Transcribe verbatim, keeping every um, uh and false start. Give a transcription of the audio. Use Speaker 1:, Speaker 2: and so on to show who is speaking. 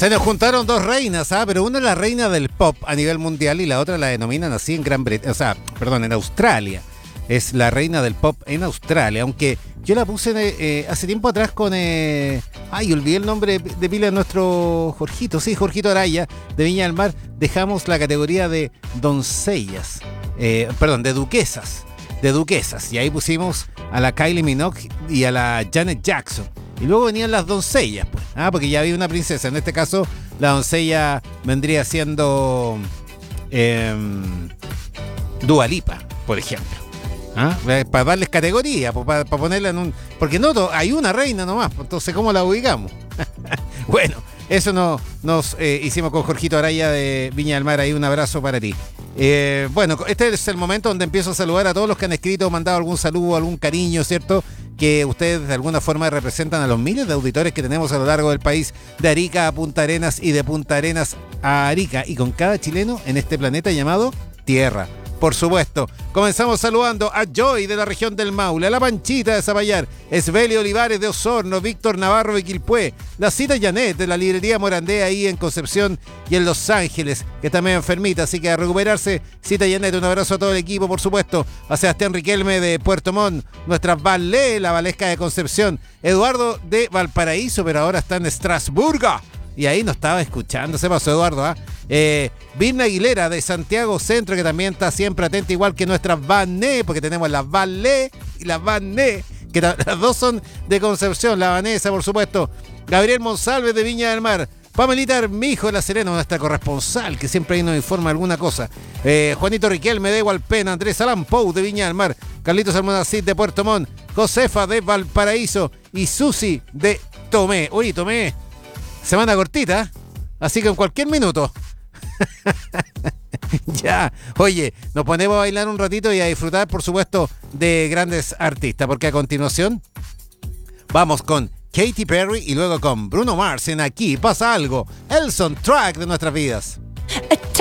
Speaker 1: Se nos juntaron dos reinas, ¿ah? Pero una es la reina del pop a nivel mundial y la otra la denominan así en Gran Bretaña, o sea, perdón, en Australia. Es la reina del pop en Australia, aunque yo la puse eh, hace tiempo atrás con... Eh, ay, olvidé el nombre de pila de nuestro Jorgito, sí, Jorgito Araya, de Viña del Mar. Dejamos la categoría de doncellas, eh, perdón, de duquesas, de duquesas. Y ahí pusimos a la Kylie Minogue y a la Janet Jackson. Y luego venían las doncellas, pues, ah, porque ya había una princesa. En este caso, la doncella vendría siendo eh, Dua Lipa, por ejemplo. ¿Ah? Para darles categoría, para, para ponerla en un... Porque no, hay una reina nomás, entonces ¿cómo la ubicamos? Bueno, eso no, nos eh, hicimos con Jorgito Araya de Viña del Mar, ahí un abrazo para ti. Eh, bueno, este es el momento donde empiezo a saludar a todos los que han escrito, mandado algún saludo, algún cariño, ¿cierto? Que ustedes de alguna forma representan a los miles de auditores que tenemos a lo largo del país, de Arica a Punta Arenas y de Punta Arenas a Arica, y con cada chileno en este planeta llamado Tierra. Por supuesto, comenzamos saludando a Joy de la región del Maule, a la Panchita de Zapallar, Esbelio Olivares de Osorno, Víctor Navarro de Quilpué, la Cita Janet de la librería Morandé ahí en Concepción y en Los Ángeles, que también enfermita, así que a recuperarse. Cita Janet, un abrazo a todo el equipo, por supuesto, a Sebastián Riquelme de Puerto Montt, nuestra Valé, la Valesca de Concepción, Eduardo de Valparaíso, pero ahora está en Estrasburgo. Y ahí nos estaba escuchando, se pasó Eduardo, ¿ah? ¿eh? Virna Aguilera de Santiago Centro, que también está siempre atenta, igual que nuestra Vané, porque tenemos la Valé y la Vané, que las dos son de Concepción, la Vanessa, por supuesto. Gabriel Monsalve de Viña del Mar, Pamelita Armijo de La Serena, nuestra corresponsal, que siempre ahí nos informa alguna cosa. Eh, Juanito Riquelme de Hualpena, Andrés Alan Pou de Viña del Mar, Carlitos Almonacid de Puerto Montt, Josefa de Valparaíso y Susi de Tomé. Oye, Tomé, semana cortita, así que en cualquier minuto. Ya, oye, nos ponemos a bailar un ratito y a disfrutar, por supuesto, de grandes artistas, porque a continuación vamos con Katy Perry y luego con Bruno Mars en Aquí Pasa Algo, el soundtrack de nuestras vidas.